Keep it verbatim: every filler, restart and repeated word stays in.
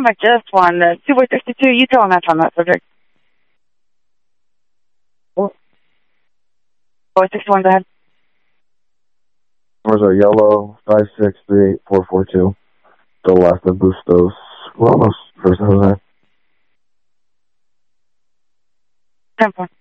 him I just won. The two by sixty-two, you tell him that's on that subject. What? Boy sixty-one, go ahead. Numbers are yellow, five six three eight four four two. The last of Bustos. We're almost first, Jose. ten four.